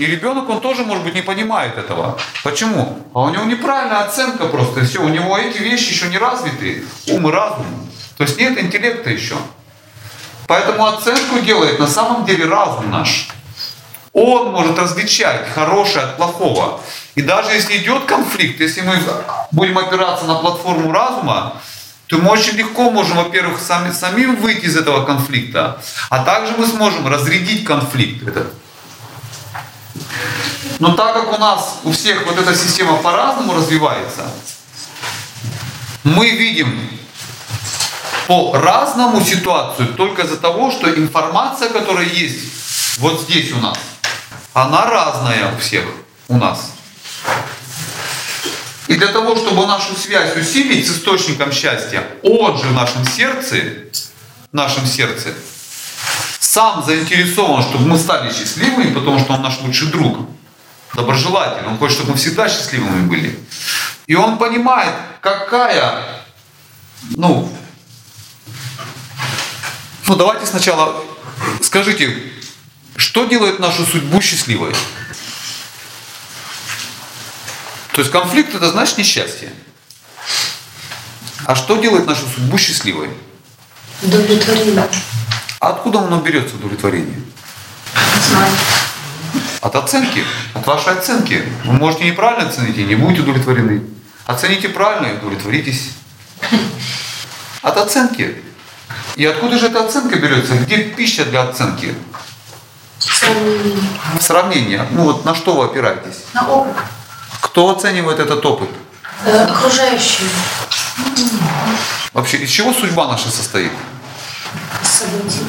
И ребенок, он тоже, может быть, не понимает этого. Почему? А у него неправильная оценка просто, и все. У него эти вещи еще не развиты, ум и разум. То есть нет интеллекта еще. Поэтому оценку делает на самом деле разум наш. Он может различать хорошее от плохого. И даже если идет конфликт, если мы будем опираться на платформу разума, то мы очень легко можем, во-первых, самим выйти из этого конфликта, а также мы сможем разрядить конфликт этот. Но так как у нас, у всех вот эта система по-разному развивается, мы видим по-разному ситуацию только из-за того, что информация, которая есть вот здесь у нас, она разная у всех у нас. И для того, чтобы нашу связь усилить с источником счастья, он же в нашем сердце, сам заинтересован, чтобы мы стали счастливыми, потому что он наш лучший друг, доброжелатель. Он хочет, чтобы мы всегда счастливыми были. И он понимает, какая, давайте сначала скажите, что делает нашу судьбу счастливой? То есть конфликт — это значит несчастье. А что делает нашу судьбу счастливой? Удовлетворение. А откуда оно берется, удовлетворение? Знаю. От оценки, от вашей оценки. Вы можете неправильно оценить и не будете удовлетворены. Оцените правильно и удовлетворитесь. От оценки. И откуда же эта оценка берется? Где пища для оценки? Сравнение. Сравнение. На что вы опираетесь? На опыт. Кто оценивает этот опыт? Окружающие. Вообще, из чего судьба наша состоит? События.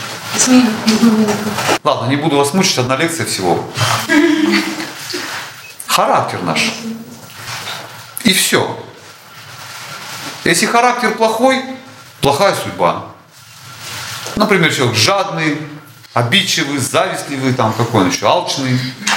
Ладно, не буду вас мучить, одна лекция всего. Характер наш. И все. Если характер плохой, плохая судьба. Например, человек жадный, обидчивый, завистливый, какой он еще, алчный.